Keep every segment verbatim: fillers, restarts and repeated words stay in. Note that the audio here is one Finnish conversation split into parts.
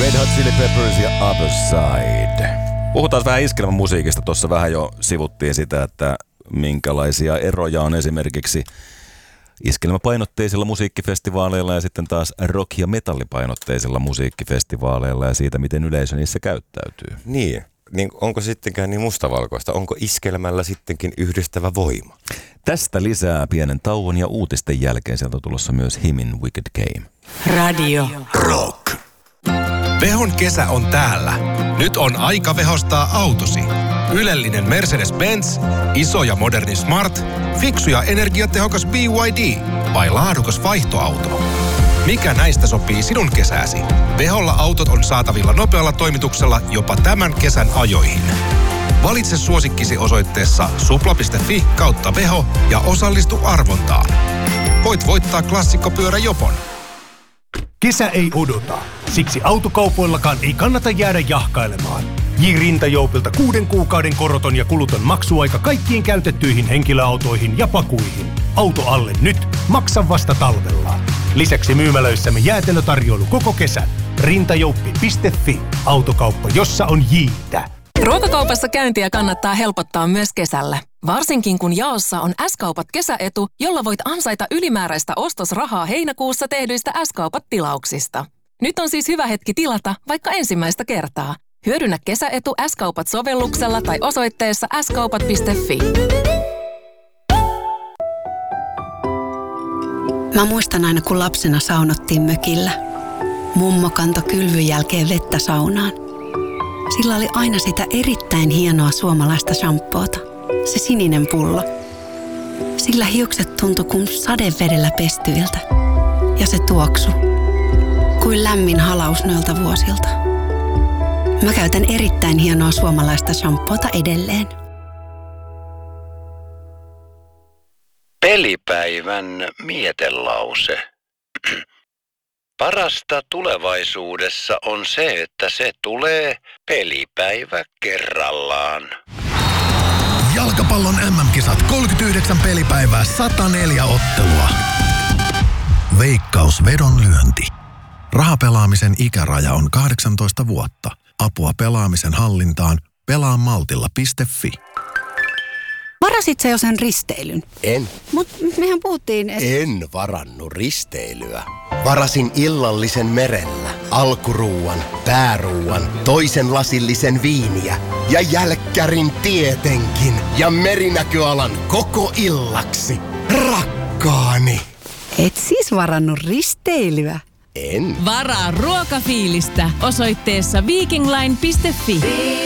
Red Hot Chili Peppers ja Other Side. Puhutaan vähän iskelmämusiikista. Tuossa vähän jo sivuttiin sitä, että minkälaisia eroja on esimerkiksi iskelmäpainotteisilla musiikkifestivaaleilla ja sitten taas rock- ja metallipainotteisilla musiikkifestivaaleilla ja siitä, miten yleisö niissä käyttäytyy. Niin. Niin onko sittenkään niin mustavalkoista? Onko iskelmällä sittenkin yhdistävä voima? Tästä lisää pienen tauon ja uutisten jälkeen. Sieltä on tulossa myös Himin Wicked Game. Radio Rock. Vehon kesä on täällä. Nyt on aika vehostaa autosi. Ylellinen Mercedes-Benz, iso ja moderni Smart, fiksu ja energiatehokas B Y D vai laadukas vaihtoauto? Mikä näistä sopii sinun kesääsi? Veholla autot on saatavilla nopealla toimituksella jopa tämän kesän ajoihin. Valitse suosikkisi osoitteessa supla piste fi kautta veho ja osallistu arvontaan. Voit voittaa klassikkopyöräjopon. Kesä ei odota. Siksi autokaupoillakaan ei kannata jäädä jahkailemaan. J. Rintajoupilta kuuden kuukauden koroton ja kuluton maksuaika kaikkiin käytettyihin henkilöautoihin ja pakuihin. Auto alle nyt, maksa vasta talvella. Lisäksi myymälöissämme jäätelötarjoilu koko kesän. rintajouppi piste fi. Autokauppa, jossa on J:tä. Ruokakaupassa käyntiä kannattaa helpottaa myös kesällä. Varsinkin kun jaossa on S-kaupat kesäetu, jolla voit ansaita ylimääräistä ostosrahaa heinäkuussa tehdyistä S-kaupat-tilauksista. Nyt on siis hyvä hetki tilata vaikka ensimmäistä kertaa. Hyödynnä kesäetu S-kaupat-sovelluksella tai osoitteessa s kaupat piste fi. Mä muistan aina, kun lapsena saunottiin mökillä. Mummo kantoi kylvyn jälkeen vettä saunaan. Sillä oli aina sitä erittäin hienoa suomalaista shampoota. Se sininen pullo. Sillä hiukset tuntui kuin sadevedellä pestyiltä. Ja se tuoksu. Kuin lämmin halaus noilta vuosilta. Mä käytän erittäin hienoa suomalaista shampoota edelleen. Pelipäivän mietelause. Parasta tulevaisuudessa on se, että se tulee pelipäivä kerrallaan. Jalkapallon M M-kisat kolmekymmentäyhdeksän pelipäivää, sata neljä ottelua. Veikkaus vedonlyönti. Rahapelaamisen ikäraja on kahdeksantoista vuotta. Apua pelaamisen hallintaan pelaamaltilla piste fi. Varasit sä jo sen risteilyn? En. Mut mehän puhuttiin... Et... En varannut risteilyä. Varasin illallisen merellä, alkuruuan, pääruuan, toisen lasillisen viiniä ja jälkkärin tietenkin ja merinäköalan koko illaksi. Rakkaani! Et siis varannut risteilyä? En. Varaa ruokafiilistä osoitteessa vikingline piste fi.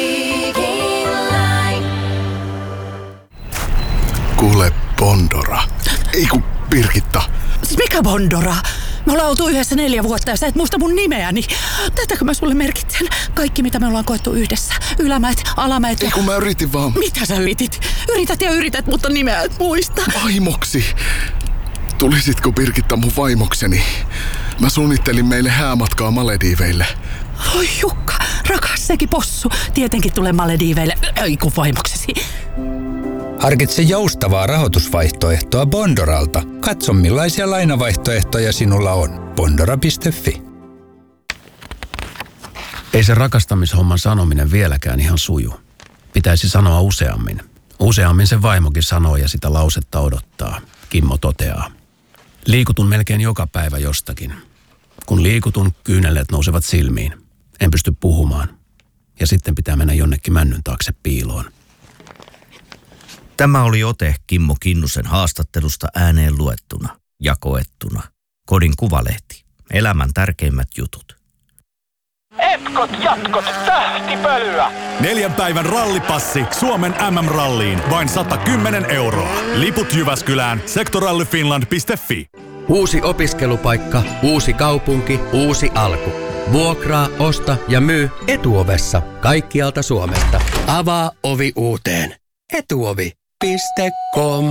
Kuule, Bondora. Ei kun Birgitta. Mikä Bondora? Me ollaan oltu yhdessä neljä vuotta ja sä et muista mun nimeäni. Tätäkö mä sulle merkitsen? Kaikki mitä me ollaan koettu yhdessä. Ylämäet, alamäet ja... Ei kun mä yritin vaan... Mitä sä yritit? Yrität ja yrität, mutta nimeä et muista. Vaimoksi. Tulisitko Birgitta mun vaimokseni? Mä suunnittelin meille häämatkaa Malediiveille. Oi Jukka, rakas sekin possu. Tietenkin tulee Malediiveille. Ei kun vaimoksesi. Harkitse joustavaa rahoitusvaihtoehtoa Bondoralta. Katso millaisia lainavaihtoehtoja sinulla on. Bondora piste fi. Ei se rakastamishomman sanominen vieläkään ihan suju. Pitäisi sanoa useammin. Useammin se vaimokin sanoo ja sitä lausetta odottaa. Kimmo toteaa. Liikutun melkein joka päivä jostakin. Kun liikutun, kyyneleet nousevat silmiin. En pysty puhumaan. Ja sitten pitää mennä jonnekin männyn taakse piiloon. Tämä oli ote Kimmo Kinnusen haastattelusta ääneen luettuna ja koettuna. Kodin Kuvalehti. Elämän tärkeimmät jutut. Etkot, jatkot, tähtipölyä! Neljän päivän rallipassi Suomen M M-ralliin. Vain sata kymmenen euroa. Liput Jyväskylään. sektorallyfinland piste fi. Uusi opiskelupaikka, uusi kaupunki, uusi alku. Vuokraa, osta ja myy Etuovessa kaikkialta Suomesta. Avaa ovi uuteen. etuovi piste com